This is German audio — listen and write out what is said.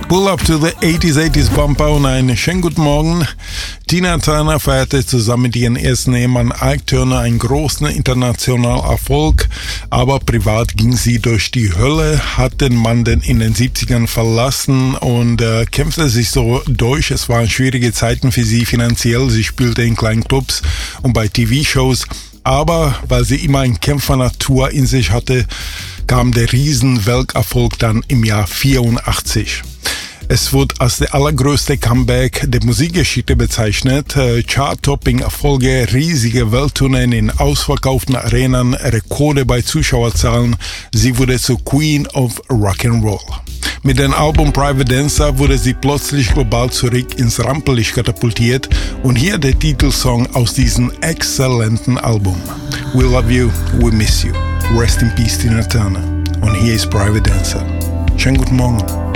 Pull up to the 80s Bumper und einen schönen guten Morgen. Tina Turner feierte zusammen mit ihrem ersten Ehemann Ike Turner einen großen internationalen Erfolg, aber privat ging sie durch die Hölle, hat den Mann dann in den 70ern verlassen und kämpfte sich so durch. Es waren schwierige Zeiten für sie finanziell. Sie spielte in kleinen Clubs und bei TV-Shows, aber weil sie immer ein Kämpfernatur in sich hatte, kam der Riesen-Welterfolg dann im Jahr 84. Es wird als der allergrößte Comeback der Musikgeschichte bezeichnet. Chart-Topping-Erfolge, riesige Welttourneen in ausverkauften Arenen, Rekorde bei Zuschauerzahlen. Sie wurde zur Queen of Rock'n'Roll. Mit dem Album Private Dancer wurde sie plötzlich global zurück ins Rampenlicht katapultiert und hier der Titelsong aus diesem exzellenten Album. We love you, we miss you. Rest in peace, Tina Turner. Und hier ist Private Dancer. Schönen guten Morgen.